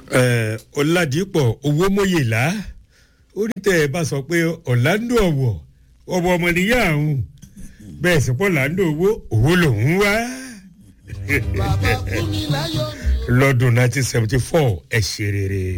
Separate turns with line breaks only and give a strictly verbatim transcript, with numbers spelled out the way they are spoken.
ọ̀làdìpọ̀ owó mọ́yèlá orí tẹ́ ẹ bá sọ pé ọ̀làǹdó ọ̀wọ̀ ọmọ ọmọ nìyá àwọn bẹ́ẹ̀ sì pọ̀ ọ̀làǹdó owó owó lòún wá. lọ́dún nineteen seventy four ẹ̀ ṣe rere.